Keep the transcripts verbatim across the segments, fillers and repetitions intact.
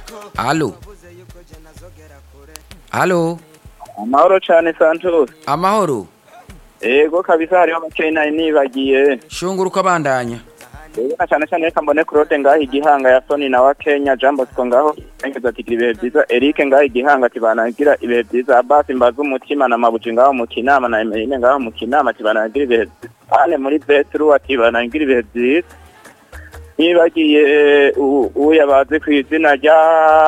Allo. Allo. Amahoro cyane Santos. Amahoro. Ego kabisa hariho abakeyi nari nibagiye. Shunguruka bandanya. Ego na cyane cyane reka mbone Claude ngaho igihanga ya Soni na wa Kenya Jambo Siko ngaho engeza ati ibihe byiza Eric ngaho igihanga tibanagira ibihe byiza Abbas mbaza umutima na mabuji ngaho mu kinama na Emeline ngaho mu kinama tibanagira ibihe byiza ane muri Petru ati banagira ibihe byiza nibagiye uwo yabaze ku izina rya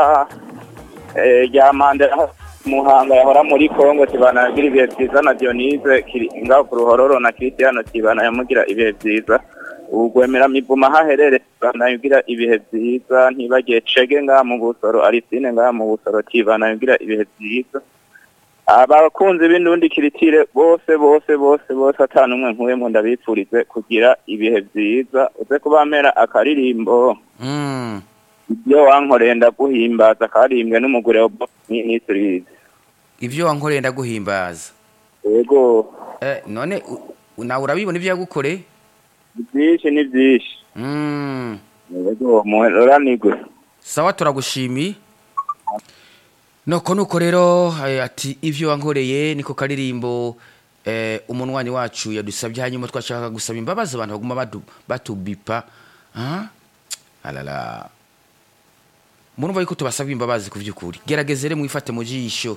rya Mandela Muhanga yahora muri Kongo tibanagira ibihe byiza na Dionise ngaho ku ruhororo na Cristiano tibana yamugira ibihe byiza ugwemera mivuma haherere banagira ibihe byiza ntibagiye Chege ngaho mu Busoro Arisine ngaho mu Busoro tibana yagira ibihe byiza abakunzi b'indundi kiritire bose bose bose bose atanu umwe nkuyemo ndabipfurize kugira ibihe byiza uze kubamera akaririmbo Mm. ibyo wankoreye ndaguhimbaza karimbwe n'umugore wa Ministries Ivyo wankoreye ndaguhimbaza. yego Eh none u- nawe urabibona ivyo yagukore? byinshi ni byinshi Mm. yego muranigwe Sawa turagushimi. Noko nuko rero eh, ati ivyo wankoreye niko karirimbo eh, umunwanyi wacu yadusabye hanyuma twashaka gusaba imbabazi abantu baguma badu batubipa. Ah? Alala. Murumva yuko tubasaba imbabazi kuvyukuri. Geragezere mwifate mu jisho.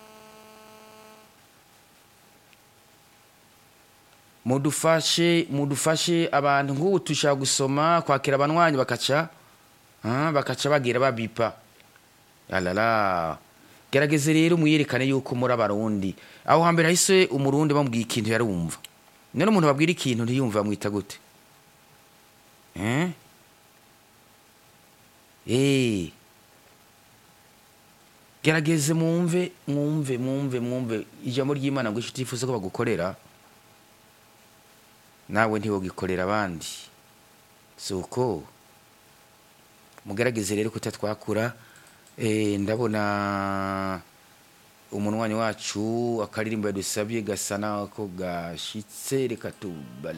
Mudufashe mudufashe abantu nk'ubu tushaka gusoma kwakira abanwanyi bakaca ah bakaca bagira babipa. Alala. Gerageze rero muyerekane yuko muri abarundi. Aho hambere hahise umurundi bamubwiye ikintu yarumva. None umuntu babwira ikintu ntiyumva mwita gute? Eh? Eh. Gerageze mwumve mwumve mwumve mwumve ijambo ry'Imana ngo ishitifuza ko bagukorera. Nawe ntiwogikorera abandi. Suko. Mugerageze rero kutatwakura. Eh ndabona umunwanyi wacu akaririmbo yadusabye gasa nako gashitse reka tuba